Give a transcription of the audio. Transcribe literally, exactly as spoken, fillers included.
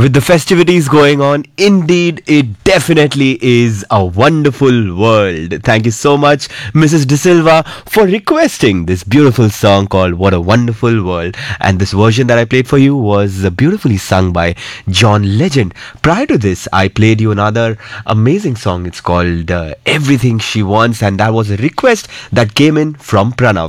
With the festivities going on, indeed, it definitely is a wonderful world. Thank you so much, Missus De Silva, for requesting this beautiful song called What a Wonderful World. And this version that I played for you was beautifully sung by John Legend. Prior to this, I played you another amazing song. It's called uh, Everything She Wants, and that was a request that came in from Pranav.